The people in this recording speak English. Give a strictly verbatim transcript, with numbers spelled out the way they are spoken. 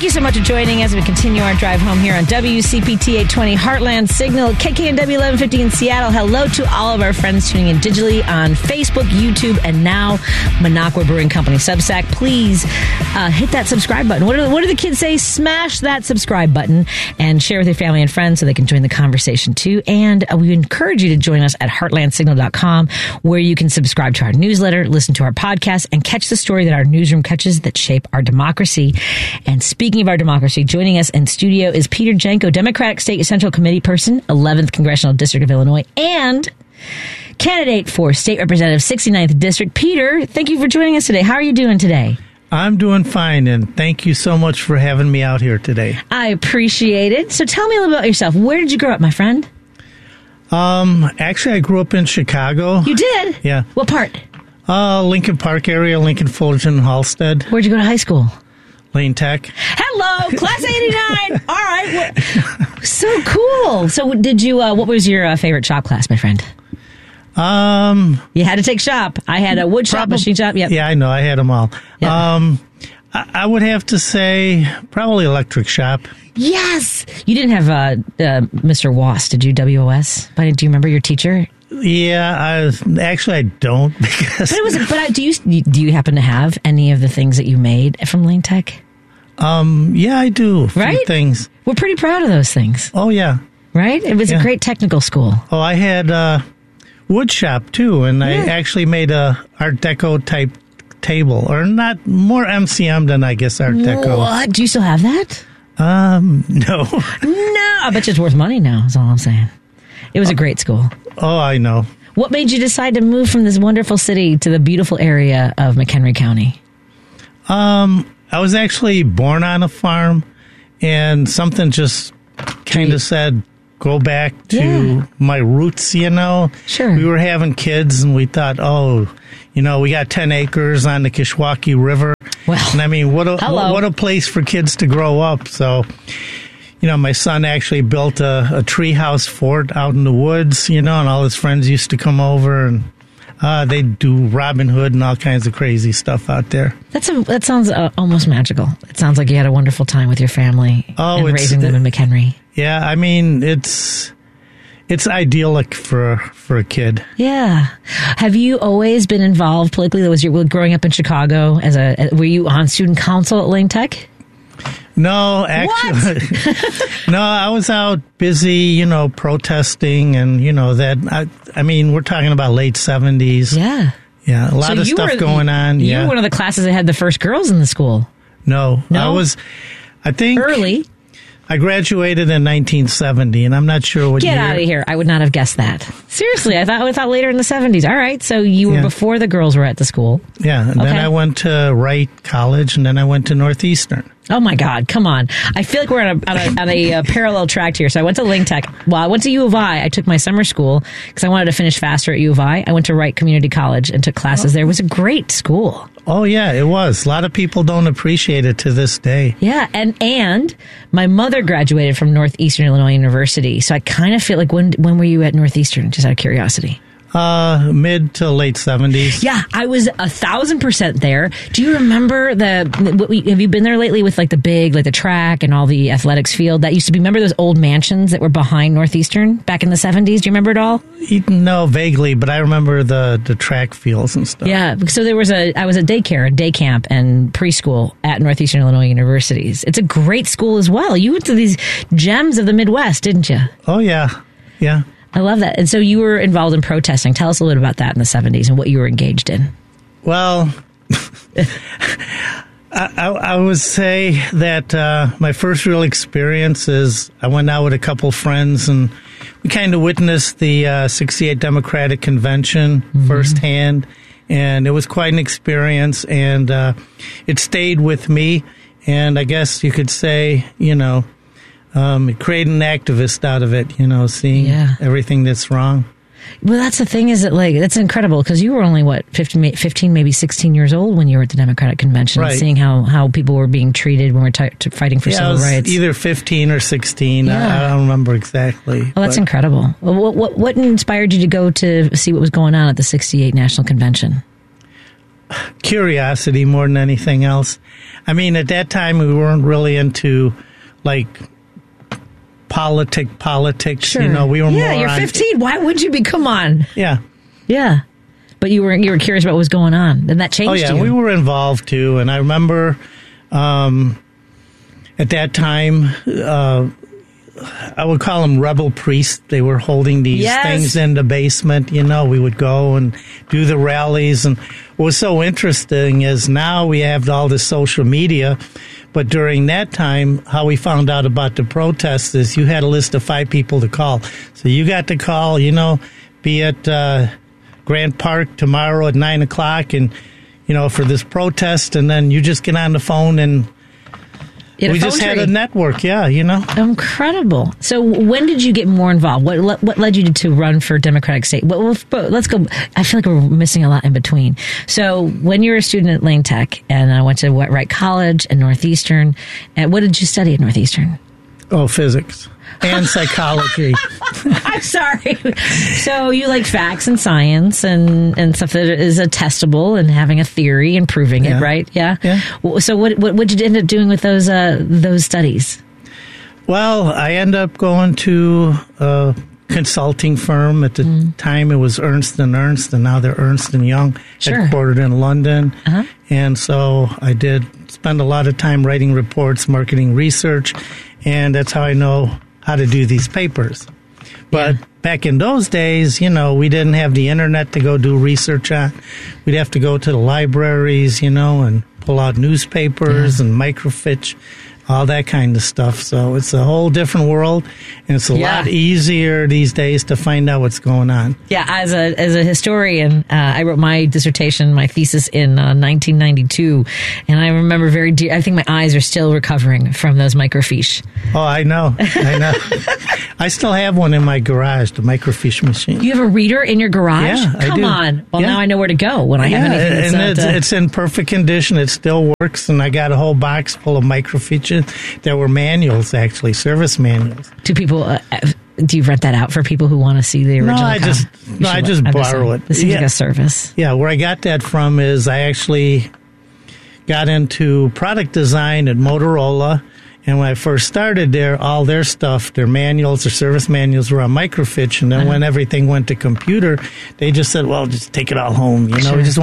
you so much for joining us as we continue our drive home here on W C P T eight twenty Heartland Signal, K K N W eleven fifty in Seattle. Hello to all of our friends tuning in digitally on Facebook, YouTube, and now Minocqua Brewing Company Substack. Please uh, hit that subscribe button. What do, what do the kids say? Smash that subscribe button and share with your family and friends so they can join the conversation too. And uh, we encourage you to join us at heartland signal dot com, where you can subscribe to our newsletter, listen to our podcast, and catch the story that our newsroom catches that shape our democracy. And speaking of our democracy, joining us in studio is Peter Janko, Democratic State Central Committee person, eleventh Congressional District of Illinois, and candidate for State Representative sixty-ninth District. Peter, thank you for joining us today. How are you doing today? I'm doing fine, and thank you so much for having me out here today. I appreciate it. So tell me a little about yourself. Where did you grow up, my friend? Um, actually, I grew up in Chicago. You did? Yeah. What part? Uh, Lincoln Park area, Lincoln, Fullerton, Halstead. Where'd you go to high school? Lane Tech. Hello, class eighty-nine. All right. Well, so cool. So did you, uh, what was your uh, favorite shop class, my friend? Um, You had to take shop. I had a wood shop, Probab- machine shop. Yep. Yeah, I know. I had them all. Yep. Um, I, I would have to say probably electric shop. Yes. You didn't have uh, uh, Mister Wass, did you? W O S? Do you remember your teacher? Yeah, I actually I don't because. But it was. But I, do you do you happen to have any of the things that you made from Lane Tech? Um, yeah, I do. A few Right? things. We're pretty proud of those things, Oh yeah. right? It was Yeah. a great technical school. Oh, I had uh, wood shop too, and I Yeah. actually made a Art Deco type table, or not more M C M than I guess Art Deco. What? Do you still have that? Um, no. No. I bet you it's worth money now. Is all I'm saying. It was a great school. Oh, I know. What made you decide to move from this wonderful city to the beautiful area of McHenry County? Um, I was actually born on a farm, and something just kind of said, go back to Yeah. my roots, you know? Sure. We were having kids, and we thought, oh, you know, we got ten acres on the Kishwaukee River. Well, And I mean, what a, hello. what a place for kids to grow up. So, you know, my son actually built a, a treehouse fort out in the woods, you know, and all his friends used to come over, and uh, they'd do Robin Hood and all kinds of crazy stuff out there. That's a, that sounds uh, almost magical. It sounds like you had a wonderful time with your family Oh, and it's- raising them in McHenry. Yeah, I mean, it's it's idyllic for for a kid. Yeah. Have you always been involved politically? Was you growing up in Chicago as a? Were you on student council at Lane Tech? No, actually, no. I was out busy, you know, protesting, and you know that. I, I mean, we're talking about late seventies. Yeah. Yeah, a lot So of you stuff were- going on. You yeah, were one of the classes that had the first girls in the school. no, No? I was. I think Early. I graduated in nineteen seventy, and I'm not sure what Get year. out of here. I would not have guessed that. Seriously, I thought I thought later in the seventies. All right. So you were Yeah. before the girls were at the school. Yeah, and Okay. then I went to Wright College, and then I went to Northeastern. Oh my God! Come on! I feel like we're on a on a, on a uh, parallel track here. So I went to Lane Tech. Well, I went to U of I. I took my summer school because I wanted to finish faster at U of I. I went to Wright Community College and took classes there. It was a great school. Oh yeah, it was. A lot of people don't appreciate it to this day. Yeah, and and my mother graduated from Northeastern Illinois University, so I kind of feel like when when were you at Northeastern? Just out of curiosity. Uh, mid to late seventies. Yeah, I was a thousand percent there. Do you remember the? What we, have you been there lately with like the big, like the track and all the athletics field that used to be? Remember those old mansions that were behind Northeastern back in the seventies? Do you remember it all? No, vaguely, but I remember the, the track fields and stuff. Yeah. So there was a. I was at daycare, day camp, and preschool at Northeastern Illinois Universities. It's a great school as well. You went to these gems of the Midwest, didn't you? Oh yeah, yeah. I love that. And so you were involved in protesting. Tell us a little bit about that in the seventies and what you were engaged in. Well, I, I, I would say that uh, my first real experience is I went out with a couple friends, and we kind of witnessed the uh, sixty-eight Democratic Convention mm-hmm. firsthand, and it was quite an experience, and uh, it stayed with me, and I guess you could say, you know, Um, create an activist out of it, you know, seeing Yeah. everything that's wrong. Well, that's the thing is that, like, that's incredible because you were only, what, fifteen, fifteen, maybe sixteen years old when you were at the Democratic Convention, Right. seeing how, how people were being treated when we we're t- t- fighting for Yeah, I civil was rights. either fifteen or sixteen. Yeah. I, I don't remember exactly. Well, that's but- incredible. Well, what, what, what inspired you to go to see what was going on at the sixty-eight National Convention? curiosity more than anything else. I mean, at that time, we weren't really into, like, politic politics. Sure. You know, we were yeah, more you're on, fifteen. Why would you be? Come on. Yeah. Yeah. But you were you were curious about what was going on, and that changed Oh, yeah, you. we were involved, too. And I remember um, at that time, uh, I would call them rebel priests. They were holding these Yes. things in the basement. You know, we would go and do the rallies. And what was so interesting is now we have all this social media. But during that time, how we found out about the protests is you had a list of five people to call. So you got to call, you know, be at uh, Grant Park tomorrow at nine o'clock and, you know, for this protest. And then you just get on the phone and You had a we phone just had tree. a network. Yeah, you know. Incredible. So when did you get more involved? What what led you to run for Democratic state? Well, well, let's go. I feel like we're missing a lot in between. So when you were a student at Lane Tech, and I went to Wright College and Northeastern, and what did you study at Northeastern? Oh, physics and psychology. I'm sorry. So you like facts and science and, and stuff that is attestable and having a theory and proving Yeah. it, right? Yeah. Yeah. So what what did you end up doing with those uh, those studies? Well, I ended up going to a consulting firm. At the mm. time, it was Ernst and Ernst, and now they're Ernst and Young, sure. headquartered in London. Uh-huh. And so I did spend a lot of time writing reports, marketing research, and that's how I know how to do these papers. But yeah. back in those days, you know, we didn't have the internet to go do research on. We'd have to go to the libraries, you know, and pull out newspapers yeah. and microfiche, all that kind of stuff. So it's a whole different world, and it's a yeah. lot easier these days to find out what's going on. Yeah, as a as a historian, uh, I wrote my dissertation, my thesis in uh, nineteen ninety-two, and I remember very dear. I think my eyes are still recovering from those microfiche. Oh, I know, I know. I still have one in my garage, the microfiche machine. You have a reader in your garage? Yeah, I Come do. on. Well, yeah. now I know where to go when I yeah, have anything that's and not, it's, uh, it's in perfect condition. It still works, and I got a whole box full of microfiches. There were manuals, actually, service manuals. Do people? Uh, do you rent that out for people who want to see the original? No, I copy? just no, I just borrow it. This seems yeah. like a service. Yeah, where I got that from is I actually got into product design at Motorola. And when I first started there, all their stuff, their manuals, their service manuals were on microfiche. And then uh-huh. when everything went to computer, they just said, well, just take it all home. You know, sure. we just